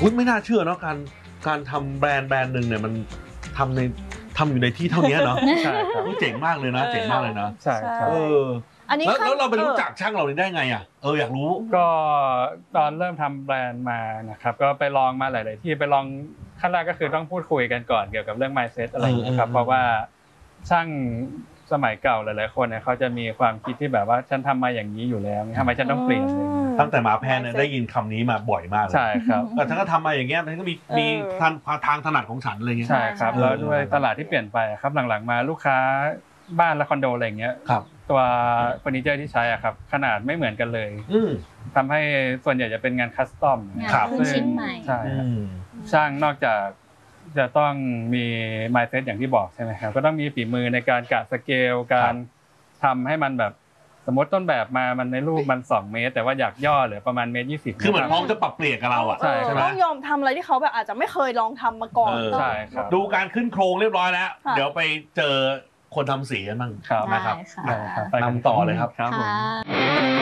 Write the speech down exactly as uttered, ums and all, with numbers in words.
อุ๊ยไม่น่าเชื่อเนาะการการทำแบรนด์แบรนด์หนึ่งเนี่ยมันทำในทำอยู่ในที่เท่านี้เนาะใช่ครับเจ๋งมากเลยนะเจ๋งมากเลยนะใช่ครับเอออันนี้แล้วเราไปรู้จักช่างเราได้ไงอ่ะเอออยากรู้ก็ตอนเริ่มทำแบรนด์มานะครับก็ไปลองมาหลายๆที่ไปลองขั้นแรกก็คือต้องพูดคุยกันก่อนเกี่ยวกับเรื่อง mindset อะไรอย่างเงี้ยครับเพราะว่าช่างสมัยเก่าหลายๆคนเนี่ยเขาจะมีความคิดที่แบบว่าฉันทำมาอย่างนี้อยู่แล้วทำไมฉันต้องเปลี่ยนเลยตั้งแต่มาแพนเนี่ยได้ยินคำนี้มาบ่อยมากเลยใช่ครับแต่ฉันก็ทำมาอย่างเงี้ยมันก็มีมีทางทางถนัดของฉันอะไรเงี้ยใช่ครับแล้วด้วยตลาดที่เปลี่ยนไปครับหลังๆมาลูกค้าบ้านและคอนโดอะไรอย่างเงี้ยตัวเฟอร์นิเจอร์ที่ใช้อ่ะครับขนาดไม่เหมือนกันเลยทำให้ส่วนใหญ่จะเป็นงานคัสตอมงานขึ้นชิ้นใหม่ใช่ช่างนอกจากจะต้องมี mindset อย่างที่บอกใช่ไหมครับก็ต้องมีฝีมือในการกะสเกลการทำให้มันแบบสมมติต้นแบบมามันในรูปมันสองเมตรแต่ว่าอยากย่อเหลือประมาณเมตรยี่สิบคือเหมือนพร้อมจะปรับเปลี่ยนกับเราอ่ะใช่ต้องยอมทำอะไรที่เขาแบบอาจจะไม่เคยลองทำมาก่อนใช่ครับดูการขึ้นโครงเรียบร้อยแล้วเดี๋ยวไปเจอคนทำสีกันบ้างนะครับนำต่อเลยครับ